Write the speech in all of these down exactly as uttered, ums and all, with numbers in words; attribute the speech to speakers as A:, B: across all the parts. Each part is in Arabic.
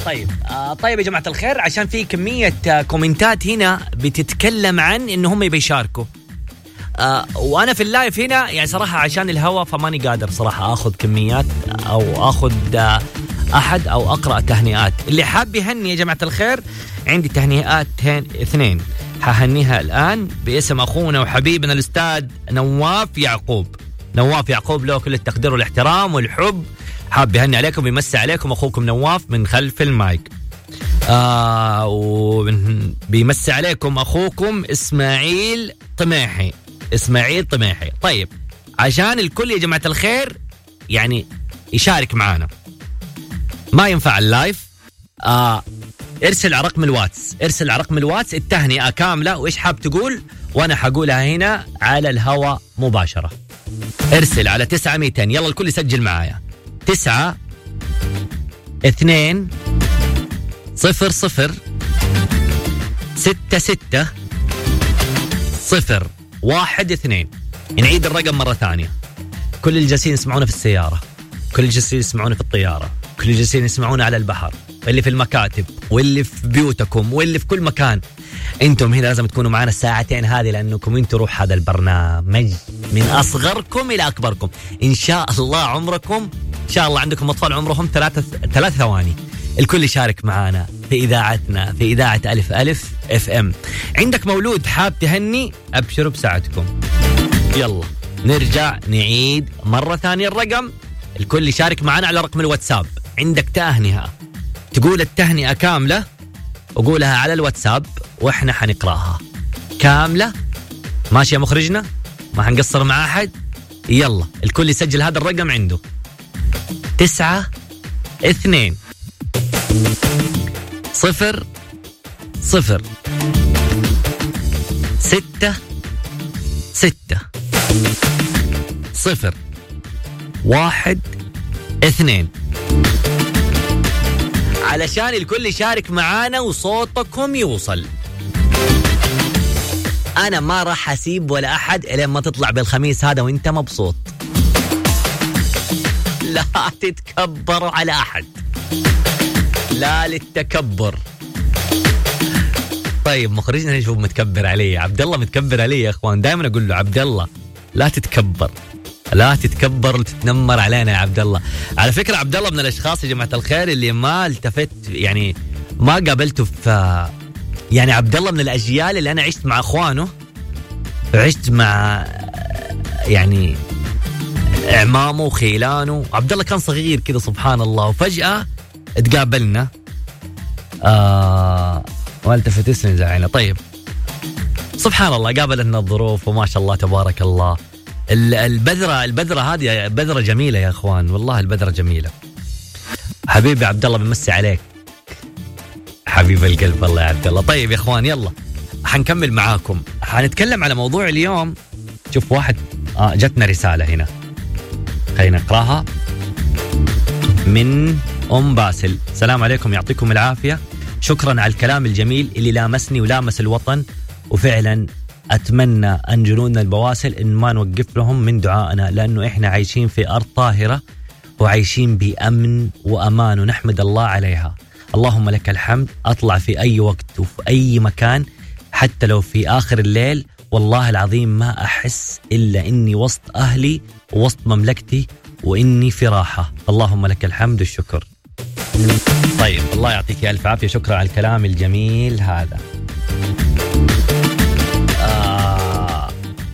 A: طيب آه طيب يا جماعة الخير، عشان في كمية آه كومنتات هنا بتتكلم عن إنه هم بيشاركوا آه وأنا في اللايف هنا يعني صراحة عشان الهوا فماني قادر صراحة أخذ كميات أو أخذ آه أحد أو أقرأ تهنئات. اللي حاب يهني يا جماعة الخير عندي تهنئات اثنين ههنيها الآن باسم أخونا وحبيبنا الأستاذ نواف يعقوب. نواف يعقوب له كل التقدير والاحترام والحب، حاب يهني عليكم ويمسي عليكم أخوكم نواف من خلف المايك. آه وبيمسي عليكم أخوكم إسماعيل طميحي. إسماعيل طميحي. طيب عشان الكل يا جماعة الخير يعني يشارك معانا، ما ينفع اللايف، آه ارسل على رقم الواتس، ارسل على رقم الواتس التهنئة كاملة وإيش حاب تقول وأنا حقولها هنا على الهواء مباشرة. ارسل على تسعة ميتين. يلا الكل يسجل معايا. تسعة اثنين صفر صفر ستة ستة صفر واحد اثنين. نعيد الرقم مرة ثانية. كل الجالسين يسمعونا في السيارة، كل الجالسين يسمعونا في الطيارة، كل الجالسين يسمعونا على البحر، واللي في المكاتب واللي في بيوتكم واللي في كل مكان، انتم هنا لازم تكونوا معنا الساعتين هذه لانكم انتم روح هذا البرنامج من اصغركم الى اكبركم. ان شاء الله عمركم ان شاء الله عندكم اطفال عمرهم ثلاثة ثلاث ثواني. الكل يشارك معنا في اذاعتنا في اذاعه الف الف اف ام. عندك مولود حاب تهني ابشروا بساعتكم. يلا نرجع نعيد مره ثانيه الرقم. الكل يشارك معنا على رقم الواتساب. عندك تهنئه تقول التهنئه كامله وقولها على الواتساب واحنا حنقراها كامله. ماشي يا مخرجنا؟ ما حنقصر مع احد. يلا الكل يسجل هذا الرقم عنده. تسعة اثنين صفر صفر ستة ستة صفر واحد اثنين. علشان الكل يشارك معانا وصوتكم يوصل. أنا ما راح أسيب ولا أحد إلين ما تطلع بالخميس هذا وإنت مبسوط. لا تتكبروا على أحد، لا للتكبر. طيب مخرجنا ليش هو متكبر علي؟ عبد الله متكبر علي يا أخوان. دائما أقول له عبد الله لا تتكبر، لا تتكبر وتتنمر علينا يا عبد الله. على فكرة عبد الله من الأشخاص يا جماعة الخير اللي ما التفت يعني ما قابلته في يعني عبد الله من الأجيال اللي أنا عشت مع أخوانه، عشت مع يعني إعمامه وخيلانه. عبد الله كان صغير كده سبحان الله وفجأة اتقابلنا آه ما التفت اسمي زعلنا. طيب سبحان الله قابلنا الظروف وما شاء الله تبارك الله. البذرة البذرة هذه بذرة جميلة يا أخوان، والله البذرة جميلة. حبيبي عبد الله بمسي عليك حبيب القلب الله يا عبد الله. طيب يا أخوان يلا حنكمل معاكم، حنتكلم على موضوع اليوم. شوف واحد آه جتنا رسالة هنا، خلينا نقراها من أم باسل. السلام عليكم يعطيكم العافية، شكرا على الكلام الجميل اللي لامسني ولامس الوطن، وفعلا أتمنى أن جنودنا البواسل إن ما نوقف لهم من دعائنا، لأنه إحنا عايشين في أرض طاهرة وعايشين بأمن وأمان ونحمد الله عليها. اللهم لك الحمد. أطلع في أي وقت وفي أي مكان حتى لو في آخر الليل، والله العظيم ما أحس إلا إني وسط أهلي ووسط مملكتي وإني في راحة. اللهم لك الحمد والشكر. طيب الله يعطيك ألف عافية، شكرا على الكلام الجميل هذا. آه.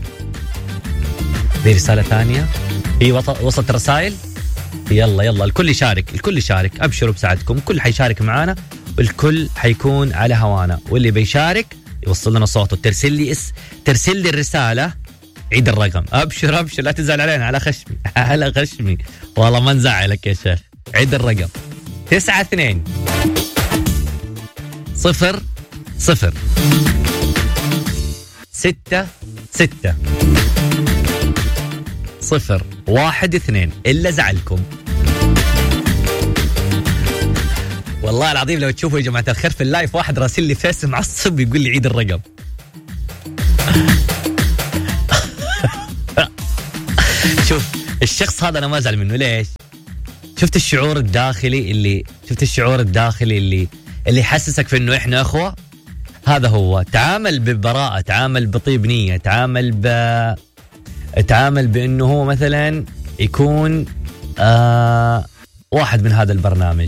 A: دي رسالة ثانية في وسط الرسائل. يلا يلا الكل يشارك، الكل يشارك، أبشروا بساعدكم، الكل حيشارك معانا والكل حيكون على هوانا، واللي بيشارك يوصل لنا صوته. ترسل لي اس ترسل لي الرسالة عيد الرقم. أبشر أبشر لا تزعل علينا، على خشمي على خشمي والله ما نزعلك يا شيخ. عيد الرقم تسعة اثنين صفر صفر ستة ستة صفر واحد اثنين. إلا زعلكم والله العظيم. لو تشوفوا يا جماعة الخير في اللايف واحد راسل لي فيس معصب يقول لي عيد الرقم. شوف الشخص هذا أنا ما أزعل منه. ليش؟ شفت الشعور الداخلي اللي شفت الشعور الداخلي اللي اللي يحسسك في انه احنا اخوة. هذا هو. تعامل ببراءة، تعامل بطيب نية، تعامل ب تعامل بانه هو مثلا يكون آه واحد من هذا البرنامج.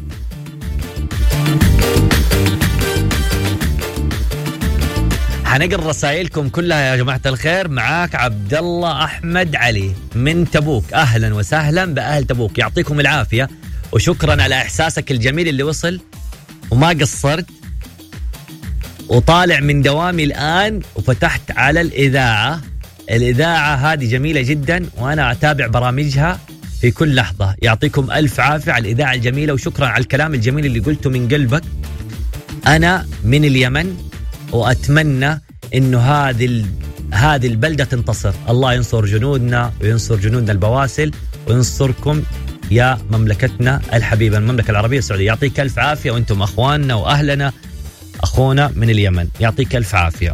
A: حنقرأ رسائلكم كلها يا جماعة الخير. معاك عبد الله أحمد علي من تبوك. أهلا وسهلا بأهل تبوك، يعطيكم العافية وشكرا على إحساسك الجميل اللي وصل وما قصرت، وطالع من دوامي الآن وفتحت على الإذاعة. الإذاعة هذه جميلة جدا وأنا أتابع برامجها في كل لحظة. يعطيكم ألف عافية على الإذاعة الجميلة وشكرا على الكلام الجميل اللي قلته من قلبك. أنا من اليمن وأتمنى إنه هذه هذه البلدة تنتصر. الله ينصر جنودنا وينصر جنودنا البواسل وينصركم يا مملكتنا الحبيبة المملكة العربية السعودية. يعطيك ألف عافية وأنتم أخواننا وأهلنا. أخونا من اليمن يعطيك ألف عافية.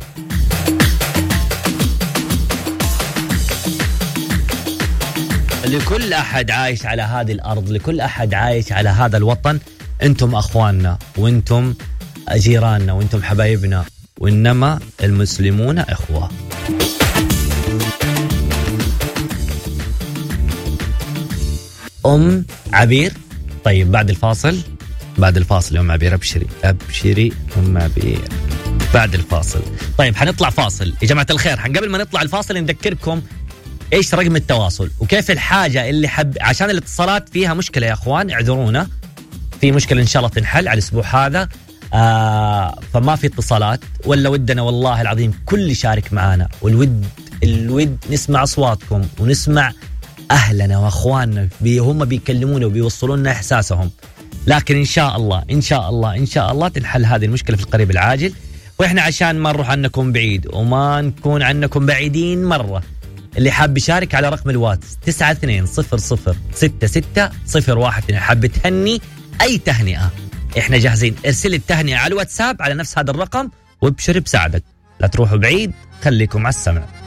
A: لكل أحد عايش على هذه الأرض، لكل أحد عايش على هذا الوطن، أنتم أخواننا وأنتم جيراننا وأنتم حبايبنا، وإنما المسلمون إخوة. أم عبير. طيب بعد الفاصل، بعد الفاصل يا أم عبير أبشري أبشري أم عبير بعد الفاصل. طيب حنطلع فاصل يا جماعة الخير. قبل ما نطلع الفاصل نذكركم إيش رقم التواصل وكيف الحاجة اللي حب عشان الاتصالات فيها مشكلة يا أخوان، اعذرونا في مشكلة إن شاء الله تنحل على الأسبوع هذا. آه فما في اتصالات ولا ودنا والله العظيم كل شارك معانا، والود الود نسمع أصواتكم ونسمع أهلنا وأخواننا بي هم بيكلمونا وبيوصلون لنا إحساسهم. لكن إن شاء الله إن شاء الله إن شاء الله تنحل هذه المشكلة في القريب العاجل. وإحنا عشان ما نروح عنكم بعيد وما نكون عنكم بعيدين مرة، اللي حاب يشارك على رقم الواتس تسعة اثنين صفر صفر ستة ستة صفر واحد. حاب تهني أي تهنئة إحنا جاهزين. ارسل التهنئة على الواتساب على نفس هذا الرقم وابشر بساعدك. لا تروحوا بعيد، خليكم على السمع.